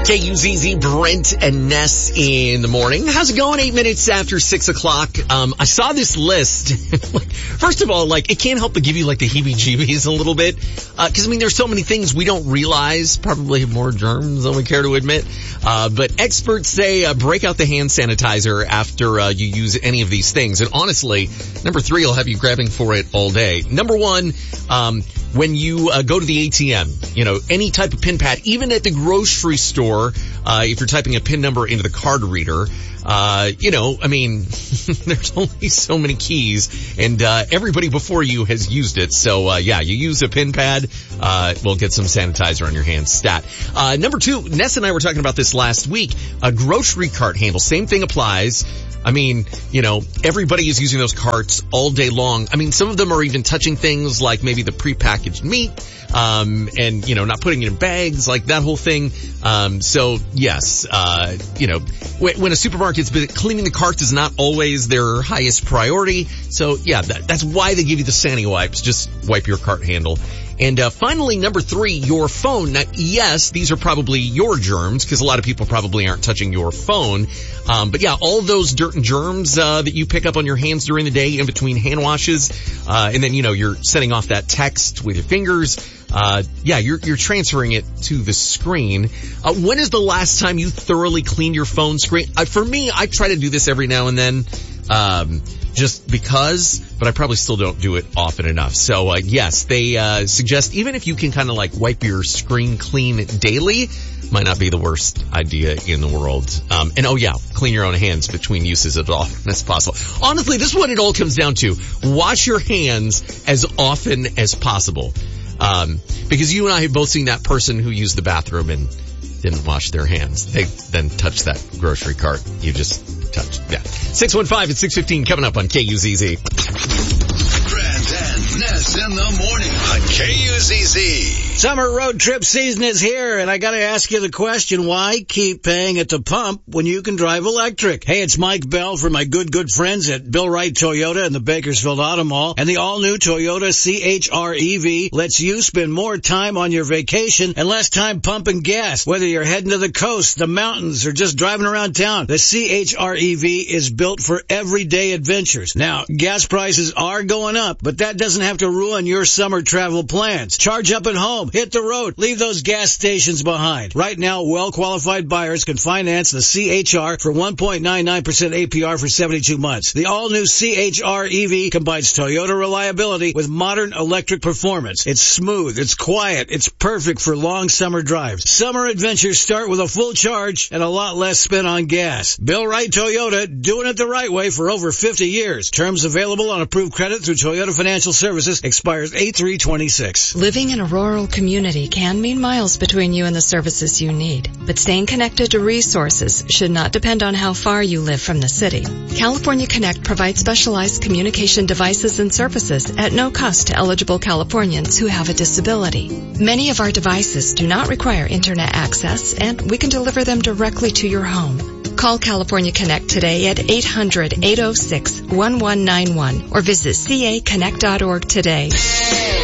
KUZZ, Brent and Ness in the morning. How's it going? 8 minutes after 6 o'clock. I saw this list. First of all, it can't help but give you the heebie-jeebies a little bit. Cause there's so many things we don't realize probably have more germs than we care to admit. But experts say, break out the hand sanitizer after, you use any of these things. And honestly, number 3 will have you grabbing for it all day. Number 1, when you go to the ATM, any type of PIN pad, even at the grocery store, if you're typing a PIN number into the card reader, there's only so many keys, and everybody before you has used it. So, you use a PIN pad, we'll get some sanitizer on your hands. Stat. Number 2, Ness and I were talking about this last week. A grocery cart handle, same thing applies. Everybody is using those carts all day long. Some of them are even touching things like maybe the prepackaged meat, and not putting it in bags, like that whole thing. So yes, when a supermarket's cleaning the carts is not always their highest priority. So yeah, that's why they give you the Sani wipes. Just wipe your cart handle. And finally, number 3, your phone. Now, yes, these are probably your germs, because a lot of people probably aren't touching your phone. But yeah, all those dirt and germs that you pick up on your hands during the day in between hand washes, and then you're setting off that text with your fingers. You're transferring it to the screen. When is the last time you thoroughly cleaned your phone screen? For me, I try to do this every now and then. Just because, but I probably still don't do it often enough. So, yes, they, suggest even if you can kind of wipe your screen clean daily, might not be the worst idea in the world. Clean your own hands between uses as often as possible. Honestly, this is what it all comes down to. Wash your hands as often as possible. Because you and I have both seen that person who used the bathroom and didn't wash their hands. They then touched that grocery cart you just touched. Yeah. 615 at 6:15 coming up on KUZZ. Brent and Ness in the morning on KUZZ. Summer road trip season is here, and I gotta ask you the question, why keep paying at the pump when you can drive electric? Hey, it's Mike Bell from my good friends at Bill Wright Toyota and the Bakersfield Auto Mall, and the all-new Toyota CHR-EV lets you spend more time on your vacation and less time pumping gas. Whether you're heading to the coast, the mountains, or just driving around town, the CHR-EV is built for everyday adventures. Now, gas prices are going up, but that doesn't have to ruin your summer travel plans. Charge up at home, hit the road, leave those gas stations behind. Right now, well-qualified buyers can finance the CHR for 1.99% APR for 72 months. The all-new CHR-EV combines Toyota reliability with modern electric performance. It's smooth, it's quiet, it's perfect for long summer drives. Summer adventures start with a full charge and a lot less spent on gas. Bill Wright Toyota, doing it the right way for over 50 years. Terms available on approved credit through Toyota Financial Services. Expires 8/3/26. Living in a rural community can mean miles between you and the services you need. But staying connected to resources should not depend on how far you live from the city. California Connect provides specialized communication devices and services at no cost to eligible Californians who have a disability. Many of our devices do not require internet access, and we can deliver them directly to your home. Call California Connect today at 800-806-1191 or visit caconnect.org today.